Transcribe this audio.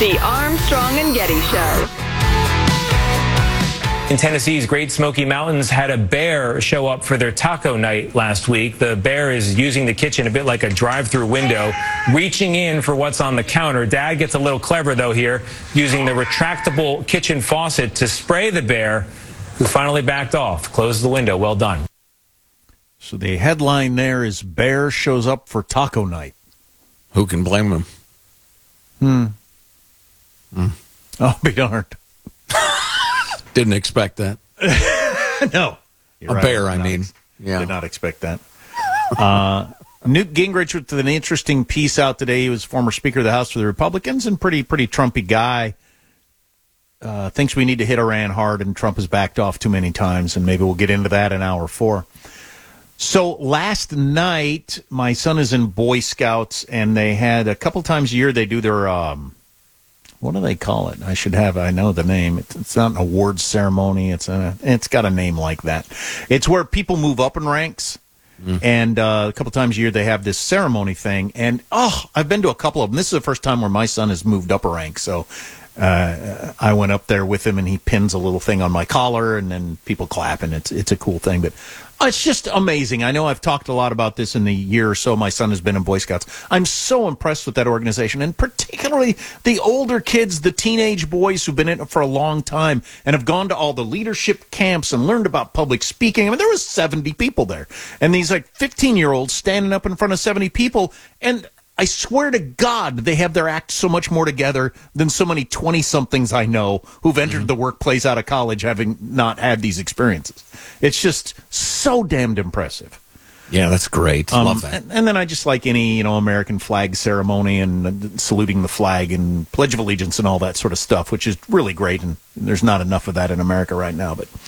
The Armstrong and Getty Show. In Tennessee's Great Smoky Mountains had a bear show up for their taco night last week. The bear is using the kitchen a bit like a drive-through window, reaching in for what's on the counter. Dad gets a little clever, though, here, using the retractable kitchen faucet to spray the bear, who finally backed off. Closed the window. Well done. So the headline there is Bear shows up for taco night. Who can blame him? I'll be darned. Didn't expect that. No. A bear, I mean. Yeah. Did not expect that. Newt Gingrich with an interesting piece out today. He was former Speaker of the House for the Republicans and pretty Trumpy guy. Thinks we need to hit Iran hard, and Trump has backed off too many times, and maybe we'll get into that in hour 4. So last night, my son is in Boy Scouts, and they had a couple times a year they do their, what do they call it? I know the name. It's not an awards ceremony. It's got a name like that. It's where people move up in ranks. And a couple times a year they have this ceremony thing. And, I've been to a couple of them. This is the first time where my son has moved up a rank. So I went up there with him, and he pins a little thing on my collar, and then people clap, and it's a cool thing. But it's just amazing. I know I've talked a lot about this in the year or so my son has been in Boy Scouts. I'm so impressed with that organization, and particularly the older kids, the teenage boys who've been in it for a long time and have gone to all the leadership camps and learned about public speaking. I mean, there was 70 people there, and these 15-year-olds standing up in front of 70 people, and I swear to God, they have their act so much more together than so many 20-somethings I know who've entered the workplace out of college having not had these experiences. It's just so damned impressive. Yeah, that's great. Love that. And then I just like any, American flag ceremony and saluting the flag and Pledge of Allegiance and all that sort of stuff, which is really great. And there's not enough of that in America right now. But